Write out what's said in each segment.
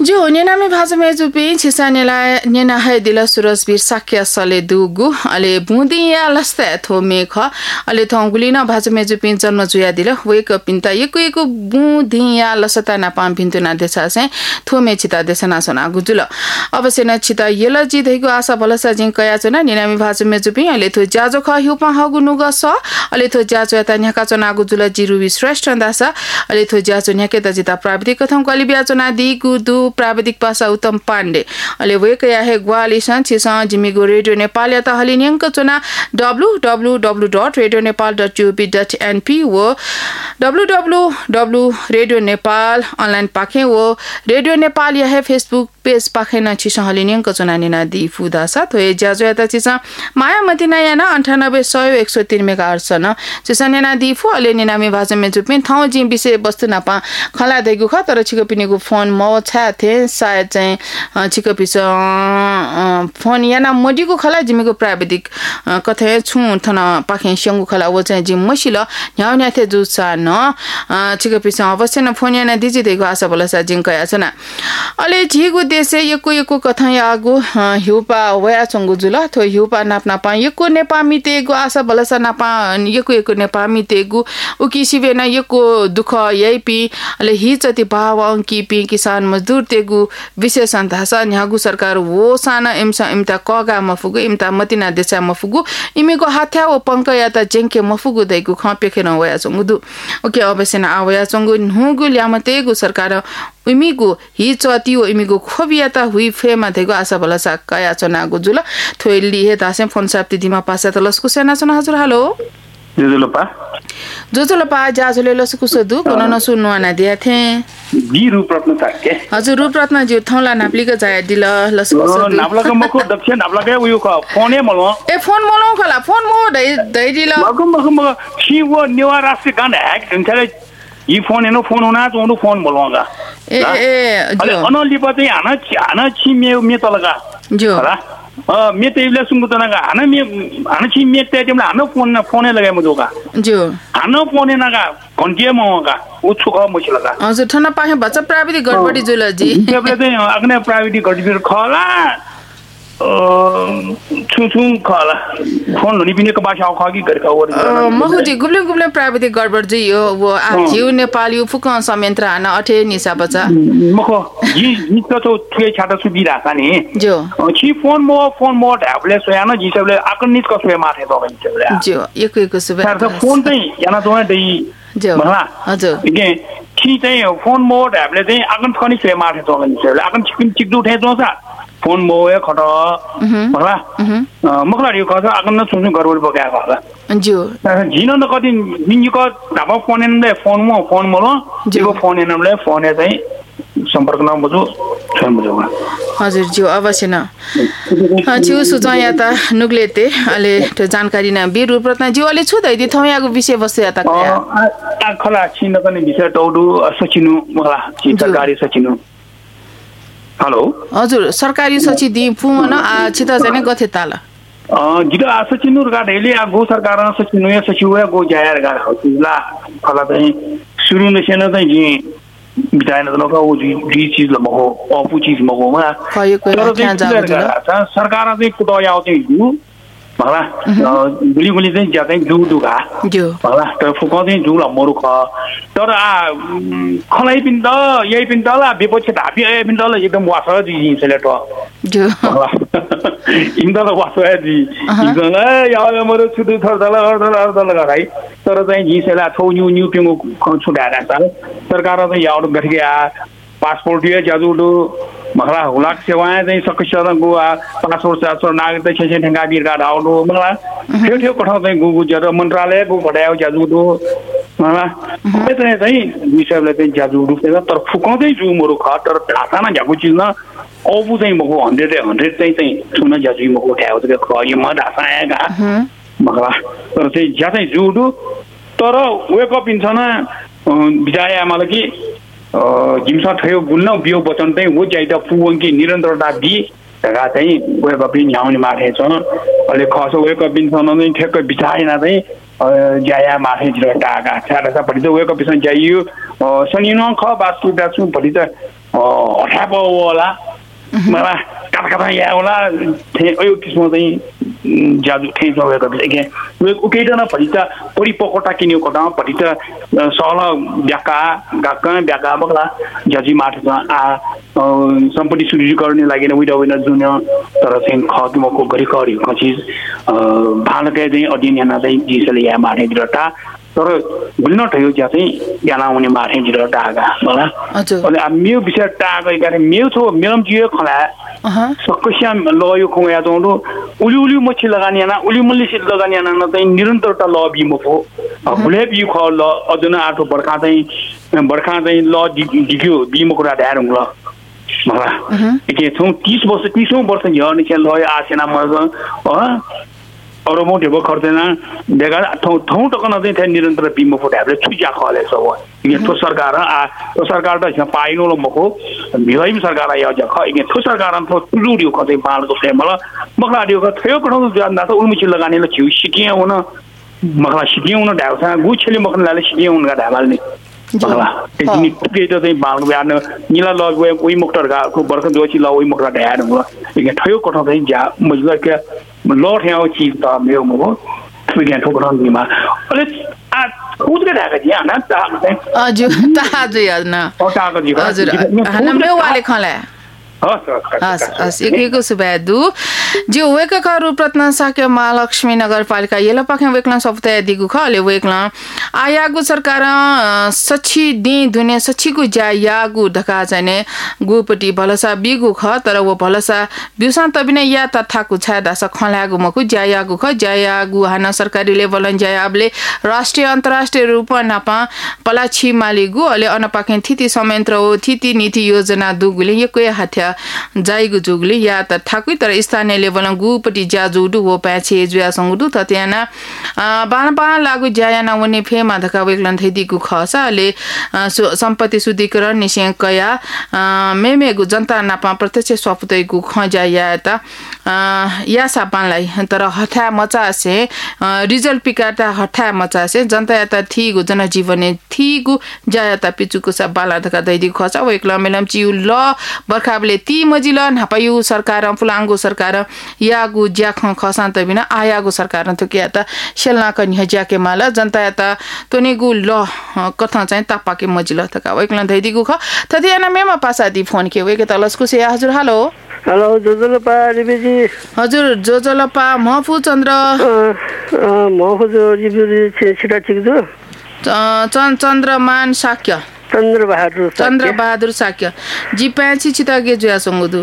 जो नेनामी भाजा मेजुपी छिसानेला नेना है दिला सुरजबीर साक्या सले दुगु अले बुदिया लस्ते थोमे ख अले थंगुलिना भाजा मेजुपी जन्म जुया दिला वेक पिन्ता यको बुदिया लसता ना पाम पिन्तो ना देसा से थोमे छिता देसना सना गुजुल अवश्य न छिता यलजी दैको आशा बलसा जिं कया चना नेनामी भाजा मेजुपी अले थो जाजो ख हुपा हगु नुगा स अले थो जाजो ता न्याका चना गुजुल जिरुबी श्रेष्ठ दासा अले थो जाजो न्याके त जिता प्राविधिक कथम कलि बिया चना दि गुदु प्राविधिक पासा उत्तम पाण्डे अले वेकया हे ग्वाली संचिसा जिमिगो रेडियो नेपाल या त हलिन्यंक चुना www.radionepal.gov.np व www.radionepal अनलाइन पाखे व रेडियो नेपाल या हे फेसबुक पेज पाखे न छिसा हलिन्यंक चुना निना दि फुदासा थोए ज्याजो या त छिसा माया मदिना याना 98 मेगाहर्ट्ज न छिसा निना दि फु अले निनामी भाषा मे जुपिन थाउ जि विषय वस्तु नपा खला देगु ख तर छिको पिनेगु फोन म छा थे सायद चाहिँ छिको पिस फोन याना मोडीको खला जिमेको प्राविधिक कथे छु थन पाखे स्यंगु खला व चाहिँ जिम मसिल न्याउन्या थे जुसा न छिको पिस अवश्य न फोन याना दिजि देगु आशा बलसा जिंकया छना अले झिगु देशे यको कथा यागु हिउपा वया चंगु जुल थो हिउपा नापना पा यको नेपामी तेगु आशा बलसा नापा यको नेपामी तेगु उकिसिबे न यको दुख यैपी अले हिचति भाव अंकी पी किसान मजदूर तेगु विशेष अन्तासा न्यागु सरकार वो साना इमता कगा मफुगु इमता मतिना देसा मफुगु इमेको हाथ्या ओ पंक या त जेंके मफुगु दैगु खपेखे न वया चंगु दु ओके अवश्य न आवया चंगु नुगु ल्यामतेगु सरकार इमिगु हि चति ओ इमिगु खोबिया त हुइ फेमा देगु आशा बलसा कया चनागु जुल थोइली हे दासे फोन साप्ति दिमा पासा त लस्कु सेना चना हजुर हेलो जोजोलपा जाजोले लसकु सदु कोन नसुन्नु आना दिया थे बी रूपरत्न ताके हजुर रूपरत्न ज्यू थौला नाप्लिक जाय दिल लसकु सदु नाप्लक मको दक्षिण नाप्लक उयो क फोने मलो ए फोन मलो खला फोन मो दै दिल मगम छि वो नेवा राष्ट्र गान हैक दिनले ई फोन एनो फोन हुना जोनु फोन मलोगा ए अले अनली पते आना छि मे तलगा जो मे तेले सुंगु तनागा आना छि मे ते तिमला आना फोन लगाय मजोगा जो आना फोन नागा कन्के मगा उछुक मछलगा हजुर थना पाहे बच्चा प्राविधिक गडबडी जुलजी तेबले चाहिँ अग्ने प्राविधिक गडबडी खला छु खला फोन हुने पिनेको बासा खगी गरेका वर महुजी गुब्ले प्राविधिक गडबड जी यो वो आजिउ नेपाली फुक संयन्त्र आना अठे निसा बचा मखो जी नितो तो थुए छाटा सुबिरा कानी जो छि फोन मो ढाबले सोयाना जी सबले आकर्नित कसले माथे तो गइले जो एको सुबे सर फोन चाहिँ याना दोय दई जो हजुर के छि चाहिँ फोन मो ढाबले चाहिँ आकर्नित खनि से माथे तो गइले आकर्नित चिक्दु उठे जोसा फोन मोए खट होला मखला यो कथा आकर्न सुन्नु गरबड बगाएको होला जो जिन न कति Minicoy dhaba phone Henle phone मोलो जिको फोन एनले फोन चाहिँ सम्पर्क नबुझु छन बुझु हजुर जो अवश्य न जिउ सुझाया त नुग्लेते अले त जानकारी न बिरु प्रत्न जिउ अले छु दैदि थौयाको विषय वस्तु या त खला छिन पनि विषय टौडु सचिनु मला सरकारी सचिनु हेलो हजुर सरकारी सचिव दि फुमन आ छिता चाहिँ गथे ताला गिटा सचिनु गा ढेले आ गो सरकार सचिनु या सचिव गो जायर गा होला फला चाहिँ सुरु नसेन चाहिँ जी बिताएन त नका ओ जी चीज ल मको अफु चीज मको मा तर सरकार चाहिँ कुटो याउ चाहिँ दु होला गुली चाहिँ ज्यादै दुगा जो होला त फुको चाहिँ जुल मरुख तर आ खलाई पिन त यही पिन त ला विपक्ष धापी ए पिन त ला एकदम वास जी सेलेट जो इन्दल वास जी इन्दल या मरु छुदु थरदला अर्दला गाई तर चाहिँ जी सेला थौ न्यू पिङो छुडारा छ सरकार चाहिँ याउ गठिया पासपोर्ट ये जाजुडो मखला हुलाक सेवाएं चाहिँ सकिसर गो पासपोर्ट चासो नागरिकता छे ठंगा बिरगा डाउडो मखला ठेउ कठाउ चाहिँ गु जर मन्त्रालय गो भडायो जाजुडो मखला चाहिँ चाहिँ विषयले चाहिँ जाजुडो तर फुकाउँदै जु मोरो खटर ढाकाना जागु चिज न ओबु चाहिँ मको 100 चाहिँ सुन जाजु मको ठ्याउ त यो म ढाका आएगा मखला तर चाहिँ ज्यादै जुडो तर वेक अप इन छना बिजाया मलाई कि जिमसा थयो गुल्न बियो बचन चाहिँ हो जाइ त पुवंकी निरन्तरता बि जगा चाहिँ वेक अप इन ल्याउने माथे छ अहिले खसो वेक अप इन छन चाहिँ ठेक्क बिचाएन चाहिँ जाया माथे जिर टाका छाडा पढि त वेक अप इन जाइयो सनि न ख बासु दासु पढि त हठापो होला मलाई कता या होला यो किसिमको चाहिँ जादु ठेस भएको के उकेटन भरिता परिपक्वता किन्यो कता भरिता सल ब्याका बगला जजी माठ आ सम्पत्ति सुरु गर्ने लागि विडोविन जुन तर चाहिँ खतमको गरी चिज भारतकै चाहिँ अध्ययन चाहिँ जिसले या माठे दिरटा तर बुझ्न ठयो ज्या चाहिँ याना हुने माठे दिर टागा मलाई अनि मेरो विषय टागा गरे मेरो छो मेलम जियो खला सकस्या लयो खोया जोंडो उली मछि लगानी याना उली मल्ली सिट लगानी याना न चाहिँ निरन्तरता ल बिमको भुले बि ख ल अजुन आठो बर्खा चाहिँ ल दिग्यो बिमको रा ढार हुङ ल मलाई के छौ 30 वर्ष यो नि के लयो आसेना मर्ग अरु मोटेको खर्चना बेगा ठौ टकन चाहिँ निरन्तर बिमो फोटाले छुजा खले छ यो तो सरकार तो सरकार त पाइनो ल मको भिवाइम सरकार या ज ख इगे तो सरकार त तुलुडियो खते बालको फेमल मखलाडियो ख थयो कठौ जान्दा त उल्मुछि लगाने ल छिउ सिकिया हुन मखला सिकिया हुन ढाउसा गुछले मखलाले सिकिया हुन ढाबाल नि मखला त्यसनी के त चाहिँ बालको ब्यान निला लगवे उइ मुक्टर को बर्ख दोछि ल उइ मुक्टर ढाएर हुन इगे थयो कठौ चाहिँ जा मजला के लॉट है वो चीज तो मेरे मुझे विज्ञान ठोकर नहीं मार अरे खुद के ढाका जी आना ताज़ ना हाँ मेरे वाले खाले हस् एकेको सुबेदु जे वेकका रूपरत्न साक्य महालक्ष्मी नगरपालिका येला पाखे वेकला सप्ताह दिगु खले वेकला आयागु सरकार सच्ची दि दुनिया सच्चीगु जायागु ढका जाने गुपटी भलसा बिगु ख तर वो भलसा बिउसा तबिने या तथाकु छ दास खलागु मकु जायागु हाना सरकारी लेभल जायाबले राष्ट्रिय अन्तर्राष्ट्रिय रूप नापा पलाछि मालिगु अले अनपाखे थिति संयन्त्र हो थिति नीति योजना दुगुले यको हाथ्या जाइगु जुगले या त ठाकुई तर स्थानीय लेभल गुपटी जाजुडु हो पाछे जुया संगुडु तत्याना बाणपा लागु जायाना वने फेमा धका वेगलन थैदिगु खसाले सम्पत्ति शुद्धिकरण निशें कया मेमेगु जनता नापा प्रत्यक्ष स्वपुतैगु खजाया त या सापानलाई तर हठा मचासे रिजल्ट पिकाटा हठा मचासे जनता याता थिगु जनजीवने थिगु जायाता पिचुको सा बाला धका दैदिगु खसा वेगला मेलम चिउ ल बर्खाबले ती मजिला नापायु सरकार फुलांगो सरकार यागु ज्याख खसान्त बिना आयागु सरकार त के त शेलना कन्या ज्याके माला जनता याता तोनेगु ल कथा चाहिँ तापाके मजिला तका वेकला दैदिगु ख तदियाना मेमा पासादी फोन के वेके तलस्कु से हजुर हेलो जोजलपा रिबिजी हजुर जोजलपा महफु चन्द्र महफु रिबिजी छिटा छिक्दु चन्द्रमान साक्य चन्द्रबहादुर साक्य जी पैछि चितागे जुया संगुदु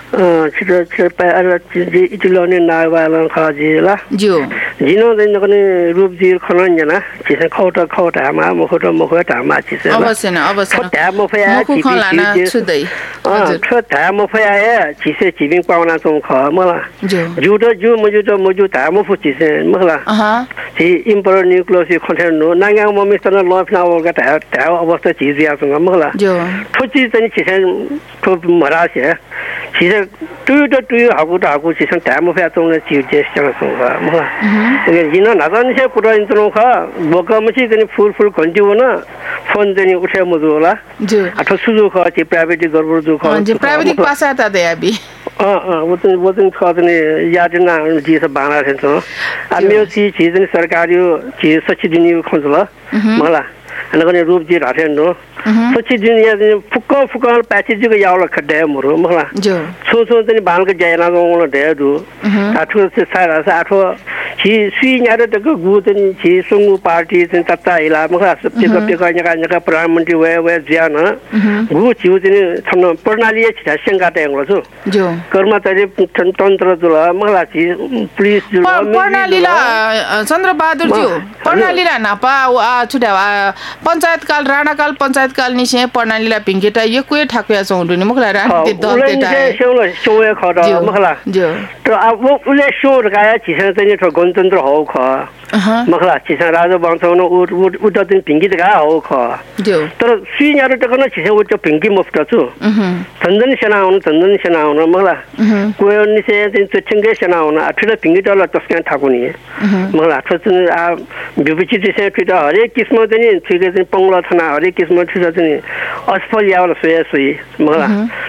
छिटा इटिलोने नागवालन खजिला जो जिनो दिनकने रूपजी खलन जना छिसे खौटा हामा मुखटा हामा छिसे अवश्य न त्या मफया खलाना छुदै त्या मफया छिसे छिबिङ पाउना छौ ख मला जुटो मुजु त्या मफु छिसे मला छि import nucleus content no Nanga ममिसन लफना वगा त्या अवस्था छिजिया छौ मला ठुची चाहिँ छिसे ठुप मरासे छिसे टुयो हागु छिसे त्या मफया छौ छिजे छौ मला जिन नजाने से पुरा इन्ट्रो ख बोकमछि चाहिँ फुल घन्टी हो न फोन चाहिँ उठे मुजु होला अथवा सुजु ख चाहिँ प्राइवेट गरबड जु ख जे प्राइवेट पासा त दयाबी वो खने याद ना जी सब बाना थे तो आमियो चीज ने सरकारी चीज सच्ची दिन खोजला मला अनगने रूप जी राथे नो सच्ची दिन या फुक्का पैकेज को यावला खड्डे मोरो मला जो सो तनी बाल के जायना को दे दु आठो से सारा से आठो छि सुई न्यारे तक गुतनी छि संगु पार्टी चाहिँ तत्ता इला मखा सप्ते का प्रधानमन्त्री वे ज्यान गु छिउ चाहिँ थन प्रणाली छ संगा तेंगलो छु जो कर्मचारी तन्त्र जुल मला छि पुलिस जुल प्रणालीला चन्द्रबहादुर ज्यू प्रणालीला नापा छुटा पंचायत काल राणा काल पंचायत काल निसे प्रणालीला पिंकेटा यो कोइ ठाकुया चौडु नि मखला राति दल देटा सोए खड मखला जो त अब उले शोर गाया छि चाहिँ गणतन्त्र हो ख मखला चिसा राजा बांसोन उट दिन पिंगी तका हो ख तर सुइयारो टकन चिसा उट पिंगी मुफ्त छु चन्दन सेना हुन मखला कोयो निसे दिन चछंगे सेना हुन अठले पिंगी टल तस्का ठाकुनी मखला छन आ बिबिची चिसा ठिटा हरेक किस्म पनि ठिकै चाहिँ पंगला थना हरेक किस्म ठिटा चाहिँ असफल यावल सोया सोई मखला